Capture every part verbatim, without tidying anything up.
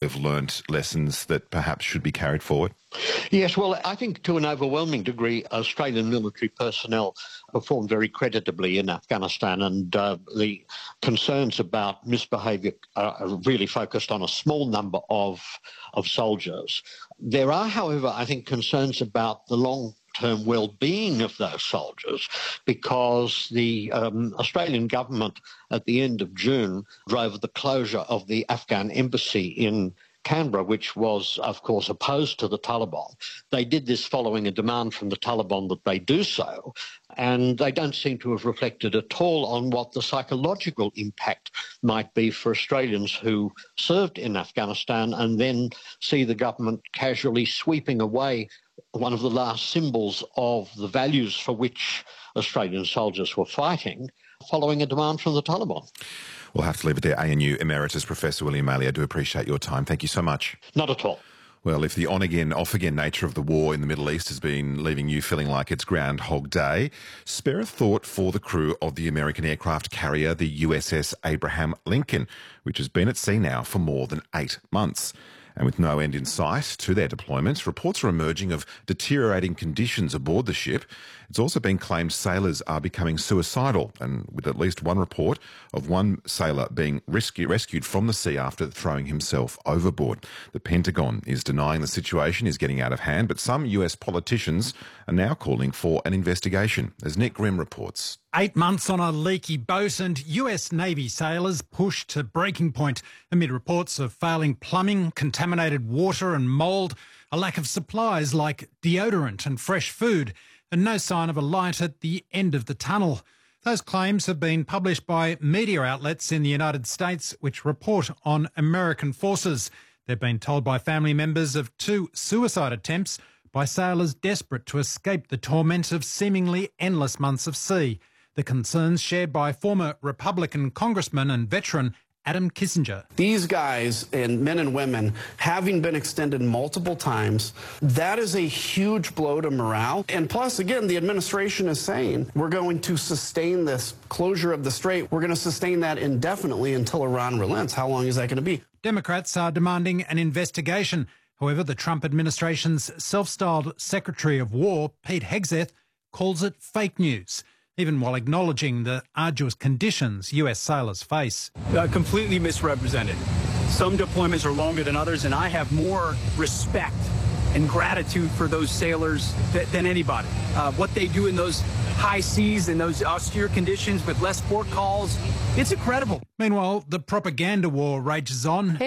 they've learnt lessons that perhaps should be carried forward? Yes, well, I think to an overwhelming degree, Australian military personnel performed very creditably in Afghanistan, and uh, the concerns about misbehaviour are really focused on a small number of, of soldiers. There are, however, I think, concerns about the long term well-being of those soldiers, because the um, Australian government at the end of June drove the closure of the Afghan embassy in Canberra, which was, of course, opposed to the Taliban. They did this following a demand from the Taliban that they do so, and they don't seem to have reflected at all on what the psychological impact might be for Australians who served in Afghanistan and then see the government casually sweeping away one of the last symbols of the values for which Australian soldiers were fighting, following a demand from the Taliban. We'll have to leave it there. A N U Emeritus Professor William Maley, I do appreciate your time. Thank you so much. Not at all. Well, if the on-again, off-again nature of the war in the Middle East has been leaving you feeling like it's Groundhog Day, spare a thought for the crew of the American aircraft carrier, the U S S Abraham Lincoln, which has been at sea now for more than eight months. And with no end in sight to their deployments, reports are emerging of deteriorating conditions aboard the ship. It's also been claimed sailors are becoming suicidal, and with at least one report of one sailor being rescue, rescued from the sea after throwing himself overboard. The Pentagon is denying the situation is getting out of hand, but some U S politicians are now calling for an investigation, as Nick Grimm reports. Eight months on a leaky boat and U S Navy sailors pushed to breaking point amid reports of failing plumbing, contaminated water and mould, a lack of supplies like deodorant and fresh food, and no sign of a light at the end of the tunnel. Those claims have been published by media outlets in the United States which report on American forces. They've been told by family members of two suicide attempts by sailors desperate to escape the torment of seemingly endless months of sea. The concerns shared by former Republican congressman and veteran Adam Kinzinger. These guys and men and women having been extended multiple times, that is a huge blow to morale. And plus, again, the administration is saying we're going to sustain this closure of the strait. We're going to sustain that indefinitely until Iran relents. How long is that going to be? Democrats are demanding an investigation. However, the Trump administration's self-styled Secretary of War, Pete Hegseth, calls it fake news, even while acknowledging the arduous conditions U S sailors face. Uh, completely misrepresented. Some deployments are longer than others, and I have more respect and gratitude for those sailors th than anybody. Uh, what they do in those high seas and those austere conditions with less port calls, it's incredible. Meanwhile, the propaganda war rages on.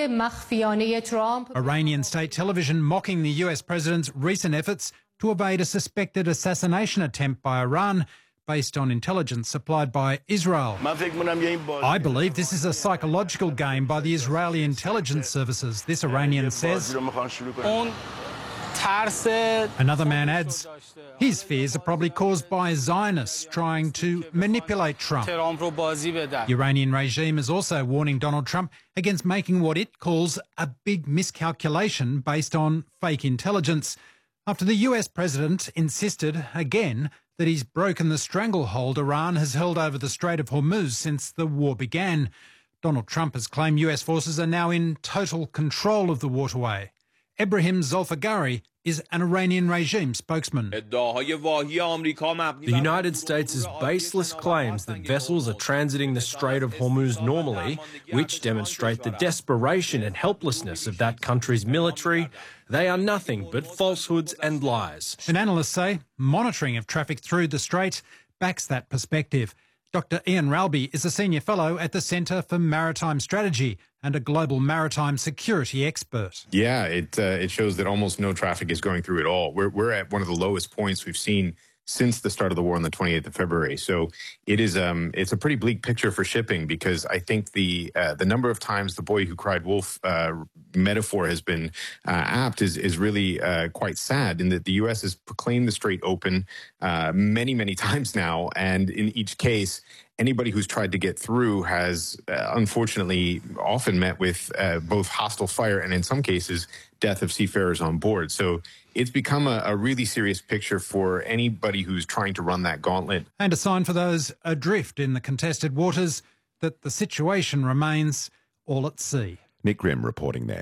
Iranian state television mocking the U S president's recent efforts to evade a suspected assassination attempt by Iran based on intelligence supplied by Israel. I believe this is a psychological game by the Israeli intelligence services, this Iranian says. Another man adds, his fears are probably caused by Zionists trying to manipulate Trump. The Iranian regime is also warning Donald Trump against making what it calls a big miscalculation based on fake intelligence, after the U S president insisted again that he's broken the stranglehold Iran has held over the Strait of Hormuz since the war began. Donald Trump has claimed U S forces are now in total control of the waterway. Ebrahim Zolfagari is an Iranian regime spokesman. The United States' baseless claims that vessels are transiting the Strait of Hormuz normally, which demonstrate the desperation and helplessness of that country's military, they are nothing but falsehoods and lies. And analysts say monitoring of traffic through the strait backs that perspective. Doctor Ian Ralby is a senior fellow at the Centre for Maritime Strategy and a global maritime security expert. Yeah, it uh, it shows that almost no traffic is going through at all. We're we're at one of the lowest points we've seen since the start of the war on the twenty-eighth of February. So it is um it's a pretty bleak picture for shipping, because I think the uh, the number of times the boy who cried wolf uh, metaphor has been uh, apt is is really uh, quite sad, in that the U S has proclaimed the strait open uh, many many times now, and in each case, anybody who's tried to get through has uh, unfortunately often met with uh, both hostile fire and in some cases death of seafarers on board. So it's become a, a really serious picture for anybody who's trying to run that gauntlet. And a sign for those adrift in the contested waters that the situation remains all at sea. Nick Grimm reporting there.